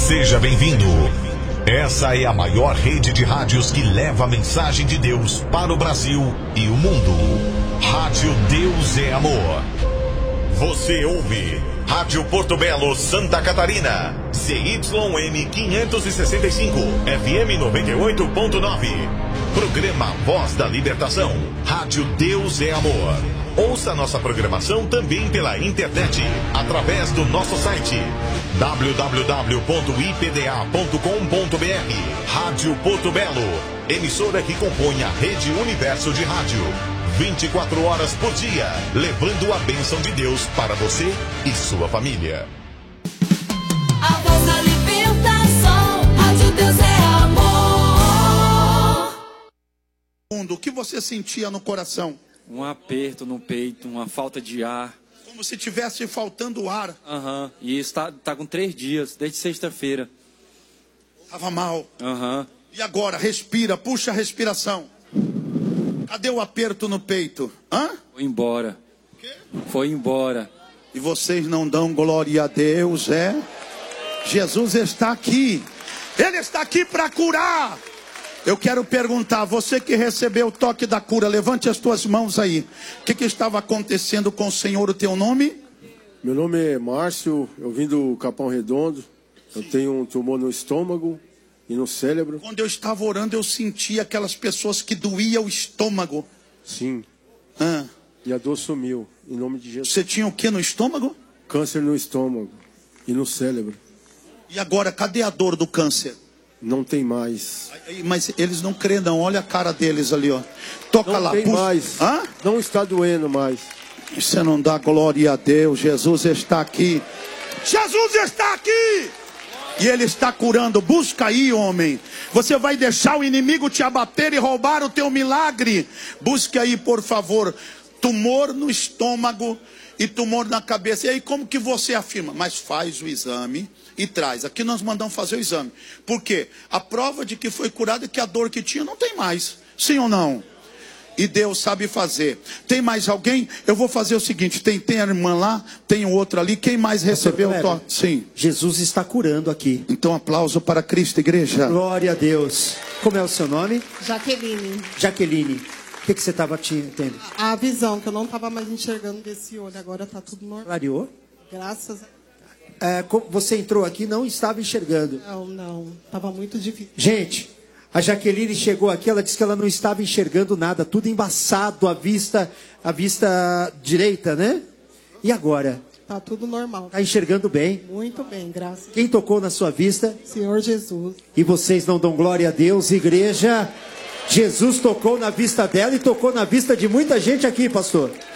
Seja bem-vindo. Essa é a maior rede de rádios que leva a mensagem de Deus para o Brasil e o mundo. Rádio Deus é Amor. Você ouve Rádio Porto Belo, Santa Catarina. CYM 565, FM 98.9. Programa Voz da Libertação. Rádio Deus é Amor. Ouça nossa programação também pela internet, através do nosso site www.ipda.com.br. Rádio Porto Belo, emissora que compõe a Rede Universo de Rádio. 24 horas por dia, levando a bênção de Deus para você e sua família. A voz da libertação, Rádio Deus é amor. O que você sentia no coração? Um aperto no peito, uma falta de ar. Como se tivesse faltando ar. E isso tá com 3 dias, desde sexta-feira. Tava mal. E agora, respira, puxa a respiração. Cadê o aperto no peito? Foi embora. Foi embora. E vocês não dão glória a Deus, é? Jesus está aqui. Ele está aqui para curar. Eu quero perguntar, você que recebeu o toque da cura, levante as tuas mãos aí. O que estava acontecendo com o Senhor, o teu nome? Meu nome é Márcio, eu vim do Capão Redondo. Eu tenho um tumor no estômago e no cérebro. Quando eu estava orando, eu senti aquelas pessoas que doía o estômago. Sim. E a dor sumiu, em nome de Jesus. Você tinha o que no estômago? Câncer no estômago e no cérebro. E agora, cadê a dor do câncer? Não tem mais. Mas eles não creem não, olha a cara deles ali, ó. Toca não lá. Tem mais. Não está doendo mais. Você não dá glória a Deus, Jesus está aqui. Jesus está aqui! E Ele está curando. Busca aí, homem. Você vai deixar o inimigo te abater e roubar o teu milagre. Busque aí, por favor. Tumor no estômago e tumor na cabeça. E aí como que você afirma? Mas faz o exame e traz. Aqui nós mandamos fazer o exame. Por quê? A prova de que foi curado é que a dor que tinha não tem mais. Sim ou não? E Deus sabe fazer. Tem mais alguém? Eu vou fazer o seguinte. Tem a irmã lá, tem o outro ali. Quem mais recebeu o toque? Sim. Jesus está curando aqui. Então aplauso para Cristo, igreja. Glória a Deus. Como é o seu nome? Jaqueline. Jaqueline. O que você estava tendo? A visão, que eu não estava mais enxergando desse olho. Agora está tudo normal. Clareou? Graças a você entrou aqui e não estava enxergando. Não. Estava muito difícil. Gente, a Jaqueline chegou aqui, ela disse que ela não estava enxergando nada, tudo embaçado, a vista direita, né? E agora? Está tudo normal. Está enxergando bem? Muito bem, graças a Deus. Quem tocou na sua vista? Senhor Jesus. E vocês não dão glória a Deus, igreja? Jesus tocou na vista dela e tocou na vista de muita gente aqui, pastor.